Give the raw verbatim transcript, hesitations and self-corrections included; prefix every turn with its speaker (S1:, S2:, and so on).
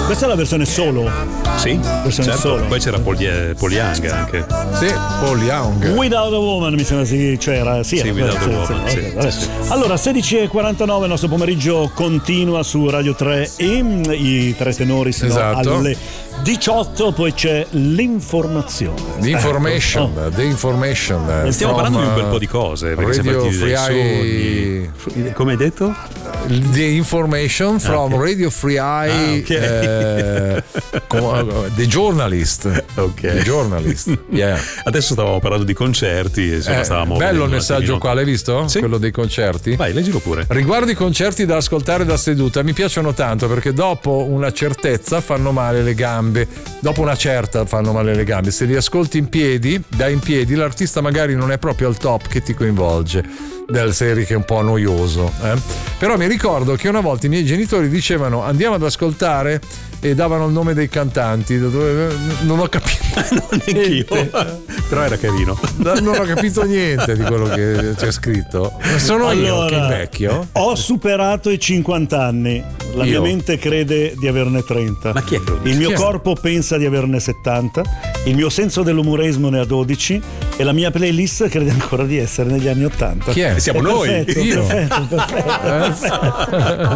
S1: Questa è la versione solo.
S2: Sì,
S1: versione
S2: certo.
S1: solo.
S2: Poi c'era Paul, Paul Young anche.
S3: Sì, Paul Young.
S1: Without a Woman mi sembra sì, c'era. Sì,
S2: sì,
S1: era,
S2: Without
S1: sì,
S2: a Woman.
S1: sì,
S2: Sì,
S1: okay,
S2: sì, sì.
S1: Allora, sedici e quarantanove, il nostro pomeriggio continua su Radio tre e i tre tenori sino
S3: esatto.
S1: alle diciotto, poi c'è l'informazione.
S3: L'information,
S1: ecco. oh.
S3: the information.
S2: Stiamo
S3: from,
S2: parlando di un bel po' di cose, perché siamo
S3: Radio
S2: partiti
S3: Free
S2: dai sogni. Come hai detto?
S3: The information from
S2: okay.
S3: Radio Free Eye,
S2: ah, okay.
S3: uh, The Journalist.
S2: Ok.
S3: The Journalist. Yeah.
S2: Adesso stavamo parlando di concerti. Insomma,
S3: Eh,
S2: stavamo
S3: bello il messaggio qua, l'hai visto?
S2: Sì.
S3: Quello dei concerti?
S2: Vai, leggilo pure.
S3: Riguardo i concerti da ascoltare da seduta, mi piacciono tanto perché dopo una certezza fanno male le gambe. Dopo una certa fanno male le gambe. Se li ascolti in piedi, da in piedi, l'artista magari non è proprio al top che ti coinvolge. Del serie che è un po' noioso, eh? Però mi ricordo che una volta i miei genitori dicevano andiamo ad ascoltare e davano il nome dei cantanti. Non ho capito
S2: non neanch'io, però era carino.
S3: Non ho capito niente di quello che c'è scritto. Sono
S1: allora,
S3: io che invecchio.
S1: Ho superato i cinquanta anni. La
S3: io.
S1: mia mente crede di averne trenta.
S2: Ma chi è che lo dice?
S1: Il mio
S3: Chi è?
S1: corpo pensa di averne settanta. Il mio senso dell'umoresmo ne ha dodici. E la mia playlist crede ancora di essere negli anni ottanta.
S3: Chi è?
S2: Siamo
S1: È
S2: noi.
S1: perfetto,
S3: Io.
S1: perfetto, perfetto, perfetto.